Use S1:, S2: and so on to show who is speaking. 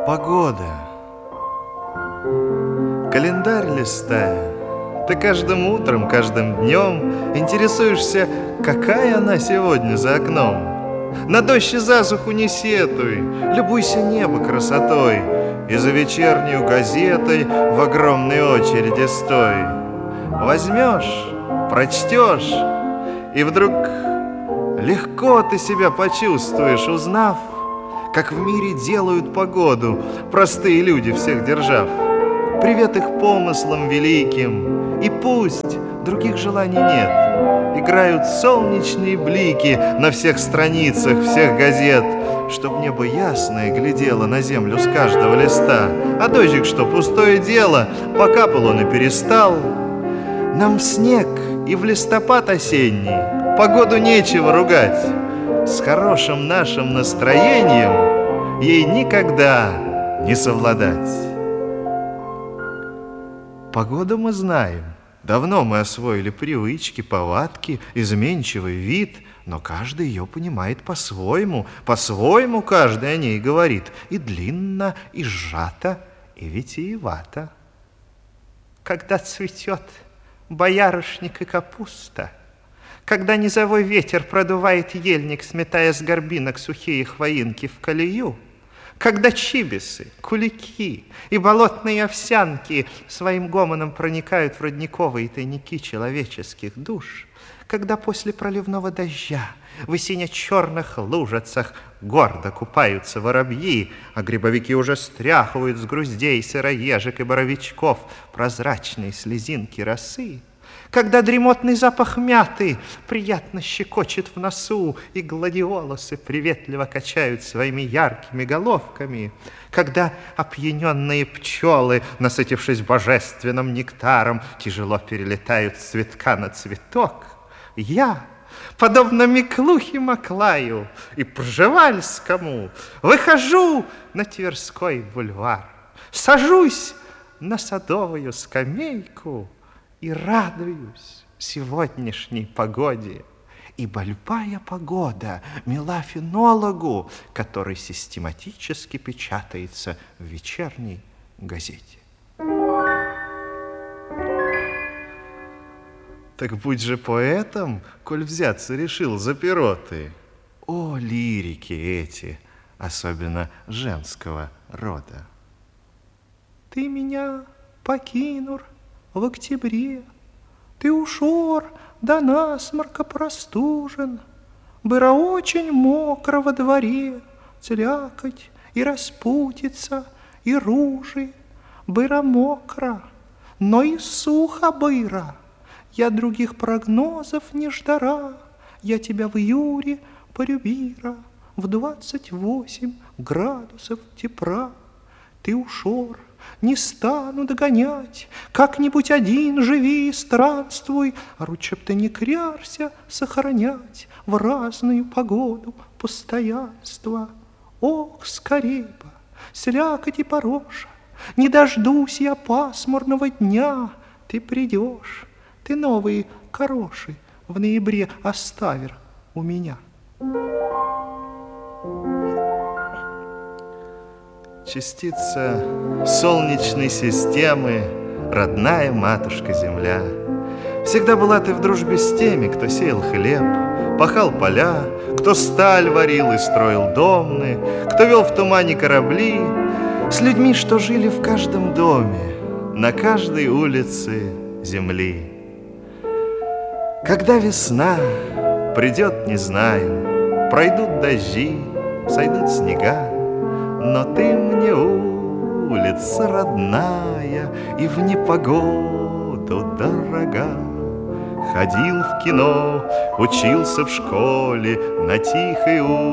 S1: Погода. Календарь листая, ты каждым утром, каждым днем интересуешься, какая она сегодня за окном. На дождь и засуху не сетуй, любуйся небо красотой, и за вечернюю газетой в огромной очереди стой. Возьмешь, прочтешь, и вдруг легко ты себя почувствуешь, узнав, как в мире делают погоду простые люди всех держав. Привет их помыслам великим, и пусть других желаний нет, играют солнечные блики на всех страницах всех газет, чтоб небо ясное глядело на землю с каждого листа, а дождик, что пустое дело, покапал он и перестал. Нам в снег и в листопад осенний погоду нечего ругать. С хорошим нашим настроением ей никогда не совладать. Погоду мы знаем. Давно мы освоили привычки, повадки, изменчивый вид, но каждый ее понимает по-своему. По-своему каждый о ней говорит. И длинно, и сжато, и витиевато. Когда цветет боярышник и капуста, когда низовой ветер продувает ельник, сметая с горбинок сухие хвоинки в колею, когда чибисы, кулики и болотные овсянки своим гомоном проникают в родниковые тайники человеческих душ, когда после проливного дождя в сине-черных лужицах гордо купаются воробьи, а грибовики уже стряхивают с груздей сыроежек и боровичков прозрачные слезинки росы, когда дремотный запах мяты приятно щекочет в носу, и гладиолусы приветливо качают своими яркими головками, когда опьяненные пчелы, насытившись божественным нектаром, тяжело перелетают с цветка на цветок, я, подобно Миклухе Маклаю и Пржевальскому, выхожу на Тверской бульвар, сажусь на садовую скамейку и радуюсь сегодняшней погоде, ибо любая погода мила фенологу, который систематически печатается в вечерней газете. Так будь же поэтом, коль взяться решил за перо ты. О, лирики эти, особенно женского рода. Ты меня покинур в октябре, ты ушор до насморка простужен, было очень мокро во дворе, слякоть и распутица, и ружи, было мокро, но и сухо было. Я других прогнозов не ждала, я тебя в июре полюбила в 28 градусов тепла. Ты ушор, не стану догонять, как-нибудь один живи и странствуй, а лучше б ты не крярся сохранять в разную погоду постоянство. Ох, скорей бы, слякоть и пороша, не дождусь я пасмурного дня, ты придешь, ты новые короши в ноябре оставишь у меня. Частица солнечной системы, родная матушка Земля. Всегда была ты в дружбе с теми, кто сеял хлеб, пахал поля, кто сталь варил и строил домны, кто вел в тумане корабли, с людьми, что жили в каждом доме, на каждой улице земли. Когда весна придет, не знаю, пройдут дожди, сойдут снега, но ты мне улица родная и в непогоду дорога. Ходил в кино, учился в школе на тихой улице.